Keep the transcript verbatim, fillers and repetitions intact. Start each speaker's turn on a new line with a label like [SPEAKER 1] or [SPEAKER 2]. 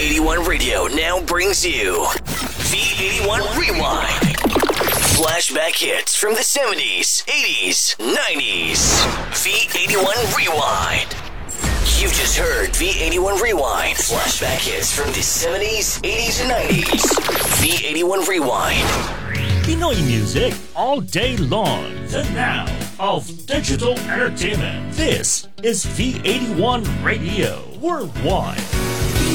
[SPEAKER 1] eighty-one Radio now brings you V eighty-one Rewind. Flashback hits from the seventies, eighties, nineties. V eighty-one Rewind. You've just heard V eighty-one Rewind. Flashback hits from the seventies, eighties, and nineties. V eighty-one Rewind.
[SPEAKER 2] Pinoy music all day long. The now of digital entertainment. This is V eighty-one Radio Worldwide.